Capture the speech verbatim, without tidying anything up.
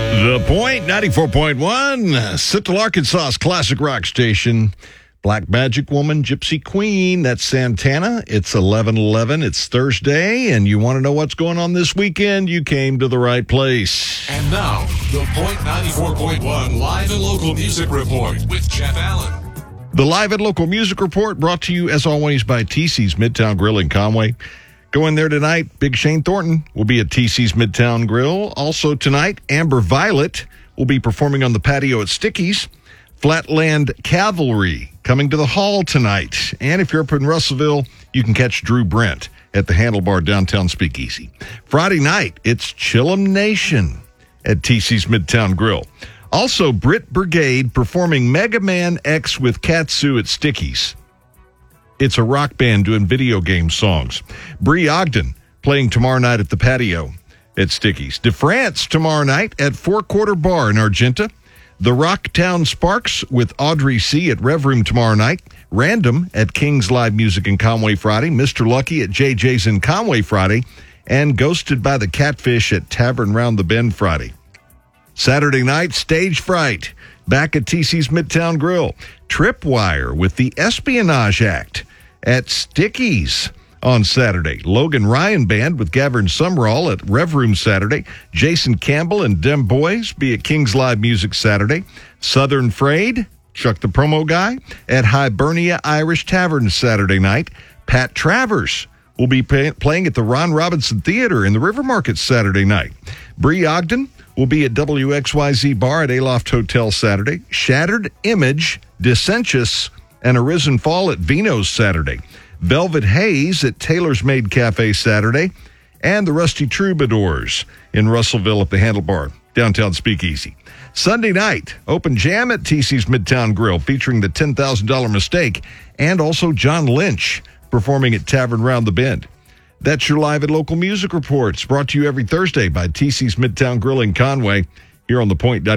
The Point, ninety-four point one, Central Arkansas's classic rock station. Black Magic Woman, Gypsy Queen, that's Santana. It's eleven eleven, it's Thursday, and you want to know what's going on this weekend? You came to the right place. And now, the Point ninety-four point one Live and Local Music Report with Jeff Allen. The Live and Local Music Report brought to you, as always, by T C's Midtown Grill in Conway. Go in there tonight. Big Shane Thornton will be at T C's Midtown Grill. Also tonight, Amber Violet will be performing on the patio at Sticky's. Flatland Cavalry coming to the hall tonight. And if you're up in Russellville, you can catch Drew Brent at the Handlebar Downtown Speakeasy. Friday night, it's Chillum Nation at T C's Midtown Grill. Also, Brit Brigade performing Mega Man X with Katsu at Sticky's. It's a rock band doing video game songs. Bree Ogden playing tomorrow night at the patio at Sticky's. DeFrance tomorrow night at Four Quarter Bar in Argenta. The Rocktown Sparks with Audrey C. at Rev Room tomorrow night. Random at King's Live Music in Conway Friday. Mister Lucky at J J's in Conway Friday. And Ghosted by the Catfish at Tavern Round the Bend Friday. Saturday night, Stage Fright back at T C's Midtown Grill. Tripwire with the Espionage Act at Sticky's on Saturday. Logan Ryan Band with Gavin Summerall at Rev Room Saturday. Jason Campbell and Dem Boys be at King's Live Music Saturday. Southern Frayed, Chuck the Promo Guy, at Hibernia Irish Tavern Saturday night. Pat Travers will be pay- playing at the Ron Robinson Theater in the River Market Saturday night. Bree Ogden will be at W X Y Z Bar at Aloft Hotel Saturday. Shattered Image, Dissentious, and Arisen Fall at Vino's Saturday. Velvet Haze at Taylor's Made Cafe Saturday. And the Rusty Troubadours in Russellville at the Handlebar Downtown Speakeasy. Sunday night, Open Jam at T C's Midtown Grill featuring the ten thousand dollars Mistake and also John Lynch performing at Tavern Round the Bend. That's your Live and Local Music Reports brought to you every Thursday by T C's Midtown Grill in Conway here on the Point.